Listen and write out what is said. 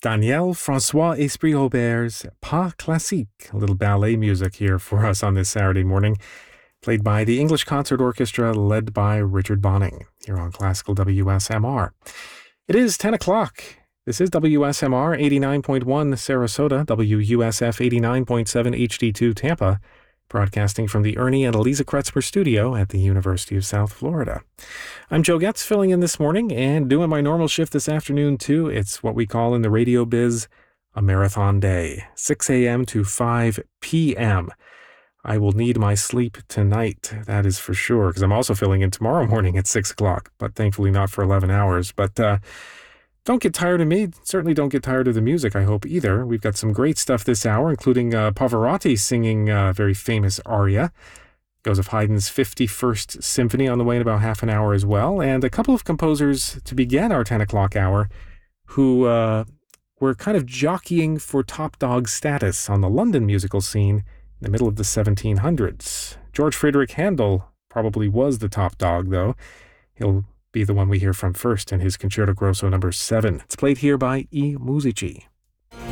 Daniel Francois Esprit Aubert's Pas Classique, a little ballet music here for us on this Saturday morning, played by the English Concert Orchestra led by Richard Bonning here on Classical WSMR. It is 10 o'clock. This is WSMR 89.1 Sarasota, WUSF 89.7 HD2 Tampa, broadcasting from the Ernie and Eliza Kretzmer studio at the University of South Florida. I'm Joe Getz, filling in this morning and doing my normal shift this afternoon too. It's what we call in the radio biz a marathon day, 6 a.m. to 5 p.m. I will need my sleep tonight, that is for sure, because I'm also filling in tomorrow morning at 6 o'clock, but thankfully not for 11 hours. But don't get tired of me. Certainly don't get tired of the music, I hope, either. We've got some great stuff this hour, including Pavarotti singing a very famous aria. Joseph Haydn's 51st Symphony on the way in about half an hour as well. And a couple of composers to begin our 10 o'clock hour who were kind of jockeying for top dog status on the London musical scene in the middle of the 1700s. George Friedrich Handel probably was the top dog, though. He'll be the one we hear from first in his Concerto Grosso No. 7. It's played here by I Musici.